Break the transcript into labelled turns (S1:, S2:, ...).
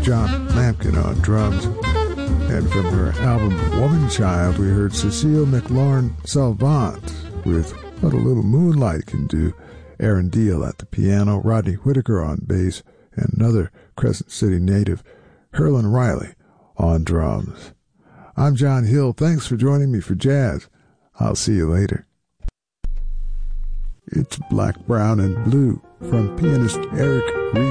S1: John Lampkin on drums. And from her album Woman Child, we heard Cecile McLaurin-Salvant with What a Little Moonlight Can Do, Aaron Deal at the piano, Rodney Whitaker on bass, and another Crescent City native, Herlin Riley, on drums. I'm John Hill. Thanks for joining me for jazz. I'll see you later. It's Black, Brown, and Blue from pianist Eric Reed.